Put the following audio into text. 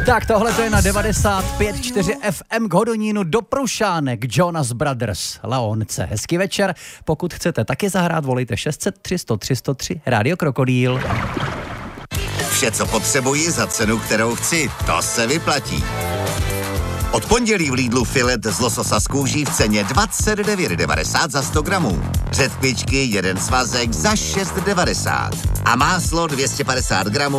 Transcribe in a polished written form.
Tak tohle to je na 95.4 FM k Hodonínu do Prušánek, Jonas Brothers, Laonce. Hezký večer, pokud chcete taky zahrát, volejte 603 103 103 Rádio Krokodýl. Vše, co potřebuji za cenu, kterou chci, to se vyplatí. Od pondělí v Lidlu filet z lososa z kůží v ceně 29,90 za 100 gramů. Řetkvičky, jeden svazek za 6,90. A máslo 250 gramů